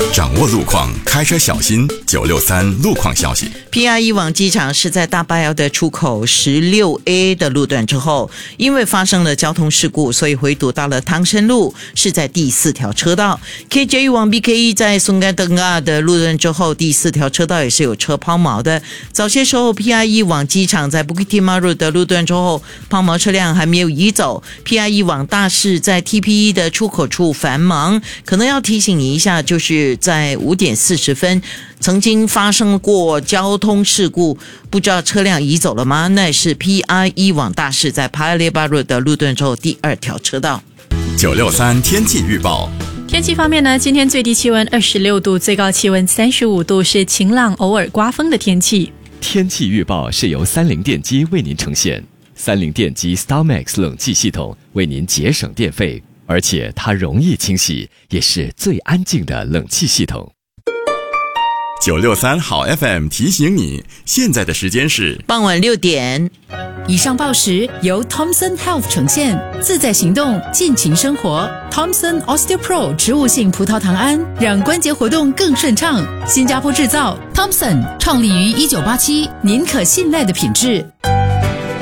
掌握路况，开车小心。963路况消息。 PRE 往机场是在大巴窑的出口 16A 的路段之后，因为发生了交通事故，所以回堵到了汤生路，是在第4条车道。KJE 往 BKE 在松干登啊的路段之后，第4条车道也是有车抛锚的。早些时候 PRE 往机场在 Bukit Timah 的路段之后，抛锚车辆还没有移走。PRE 往大市在 TPE 的出口处繁忙，可能要提醒你一下，就是在5点40分曾经发生过交通事故，不知道车辆移走了吗？那也是 PRE 往大市在 Paya Lebar 的路段之后第2条车道。 963天气预报。 天气方面呢，今天最低气温26度，最高气温35度，是晴朗偶尔刮风的天气。 天气预报是由30电机为您呈现。30电机 StarMax 冷气系统为您节省电费，而且它容易清洗，也是最安静的冷气系统。 963好 FM 提醒你，现在的时间是傍晚6点。 以上报时由 Thomson Health 呈现，自在行动，尽情生活。Thomson OsteoPro 植物性葡萄糖胺，让关节活动更顺畅。新加坡制造 ，Thomson 创立于1987，您可信赖的品质。